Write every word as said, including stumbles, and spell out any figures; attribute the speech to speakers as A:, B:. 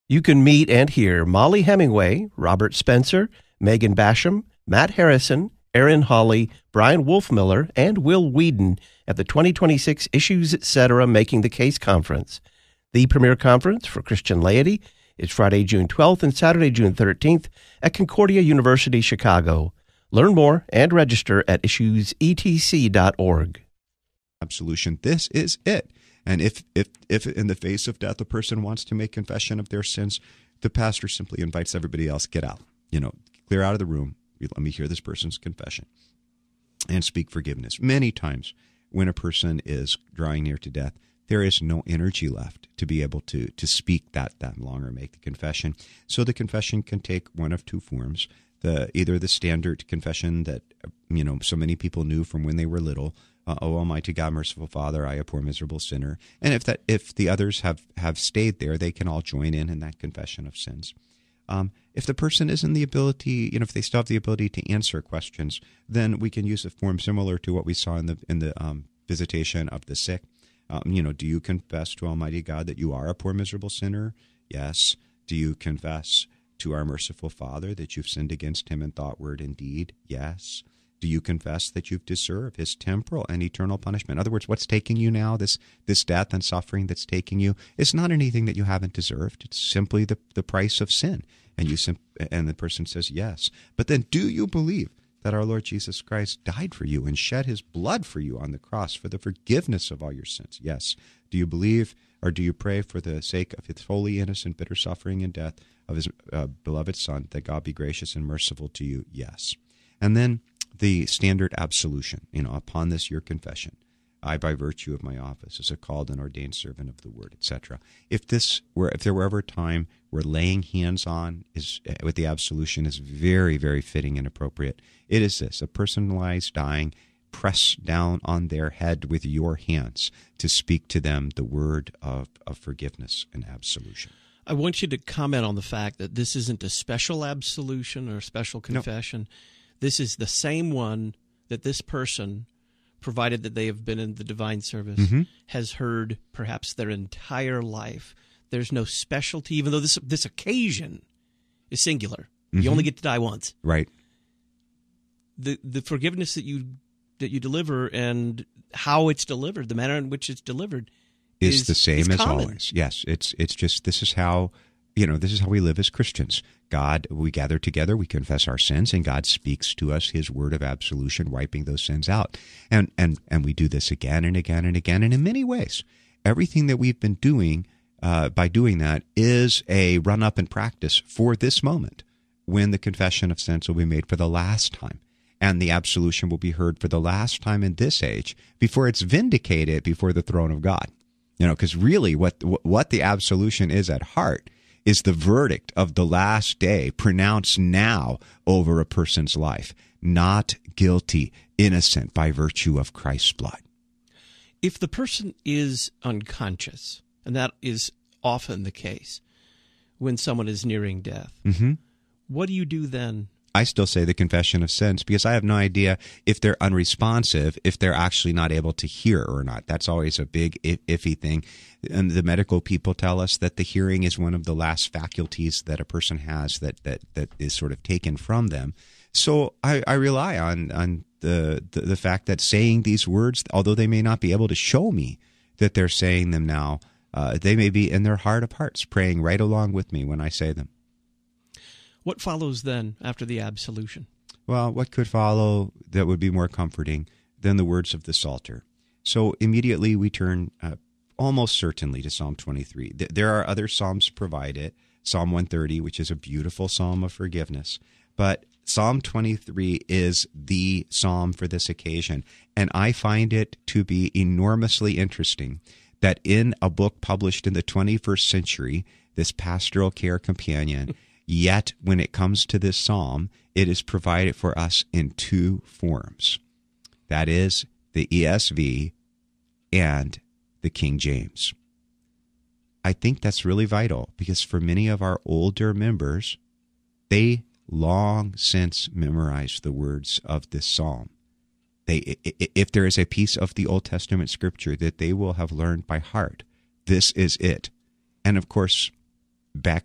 A: You can meet and hear Molly Hemingway, Robert Spencer, Megan Basham, Matt Harrison, Aaron Hawley, Brian Wolfmiller, and Will Whedon at the twenty twenty-six Issues Etc. Making the Case Conference. The premier conference for Christian laity is Friday, June twelfth and Saturday, June thirteenth at Concordia University, Chicago. Learn more and register at issues e t c dot org.
B: Absolution. This is it. And if, if, if in the face of death a person wants to make confession of their sins, the pastor simply invites everybody else, get out, you know, clear out of the room. Let me hear this person's confession and speak forgiveness. Many times when a person is drawing near to death, there is no energy left to be able to, to speak that, that long or make the confession. So the confession can take one of two forms. The either the standard confession that, you know, so many people knew from when they were little, uh, "Oh Almighty God, merciful Father, I a poor miserable sinner." And if that if the others have, have stayed there, they can all join in in that confession of sins. Um, if the person isn't the ability, you know, if they still have the ability to answer questions, then we can use a form similar to what we saw in the in the um, visitation of the sick. Um, you know, do you confess to Almighty God that you are a poor miserable sinner? Yes. Do you confess to our merciful Father that you've sinned against him in thought, word, and deed? Yes. Do you confess that you've deserved his temporal and eternal punishment? In other words, what's taking you now, this this death and suffering that's taking you, it's not anything that you haven't deserved. It's simply the, the price of sin. And you sim- and the person says yes. But then do you believe that our Lord Jesus Christ died for you and shed his blood for you on the cross for the forgiveness of all your sins? Yes. Do you believe or do you pray for the sake of his holy, innocent, bitter suffering and death of his uh, beloved Son, that God be gracious and merciful to you? Yes. And then the standard absolution, you know, upon this your confession, I, by virtue of my office as a called and ordained servant of the word, et cetera. If this were, if there were ever a time where laying hands on is with the absolution is very, very fitting and appropriate, it is this: a person lies dying, press down on their head with your hands to speak to them the word of, of forgiveness and absolution.
C: I want you to comment on the fact that this isn't a special absolution or a special confession. No. This is the same one that this person, provided that they have been in the divine service, mm-hmm. has heard perhaps their entire life. There's no specialty, even though this this occasion is singular. Mm-hmm. You only get to die once.
B: Right.
C: The the forgiveness that you that you deliver and how it's delivered, the manner in which it's delivered,
B: is,
C: is
B: the same
C: is
B: as
C: common.
B: always. Yes, it's it's just this is how you know this is how we live as Christians. God, we gather together, we confess our sins, and God speaks to us his word of absolution, wiping those sins out. And and and we do this again and again and again, and in many ways. Everything that we've been doing uh, by doing that is a run-up in practice for this moment, when the confession of sins will be made for the last time, and the absolution will be heard for the last time in this age, before it's vindicated before the throne of God. You know, because really what what the absolution is at heart is the verdict of the last day pronounced now over a person's life. Not guilty, innocent by virtue of Christ's blood.
C: If the person is unconscious, and that is often the case when someone is nearing death,
B: mm-hmm.
C: what do you do then?
B: I still say the confession of sins, because I have no idea if they're unresponsive, if they're actually not able to hear or not. That's always a big iffy thing. And the medical people tell us that the hearing is one of the last faculties that a person has that that, that is sort of taken from them. So I, I rely on on the, the the fact that saying these words, although they may not be able to show me that they're saying them now, uh, they may be in their heart of hearts, praying right along with me when I say them.
C: What follows then after the absolution?
B: Well, what could follow that would be more comforting than the words of the Psalter? So immediately we turn uh, almost certainly to Psalm twenty-three. There are other psalms provided, Psalm one thirty, which is a beautiful psalm of forgiveness. But Psalm twenty-three is the psalm for this occasion. And I find it to be enormously interesting that in a book published in the twenty-first century, this pastoral care companion, yet when it comes to this psalm, it is provided for us in two forms. That is the E S V and the King James. I think that's really vital, because for many of our older members, they long since memorized the words of this psalm. They, if there is a piece of the Old Testament scripture that they will have learned by heart, this is it. And of course, back